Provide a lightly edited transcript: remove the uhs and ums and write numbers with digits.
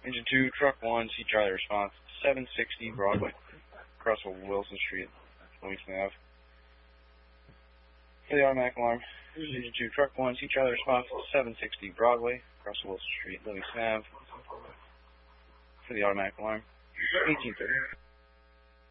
Engine 2, Truck 1, see Charlie response, 760 Broadway, across Wilson Street, Livingston Ave. For the automatic alarm, Engine 2, Truck 1, see Charlie response, 760 Broadway, across Wilson Street, Livingston Ave. For the automatic alarm, 1830.